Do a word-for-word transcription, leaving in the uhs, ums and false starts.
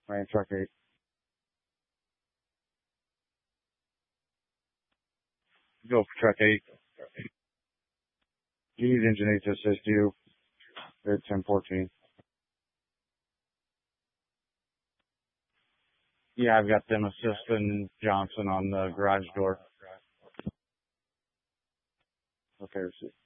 Ram truck eight. Go for truck eight. You need engine eight to assist you. At ten fourteen. Yeah, I've got them assisting Johnson on the garage door. Okay, receive.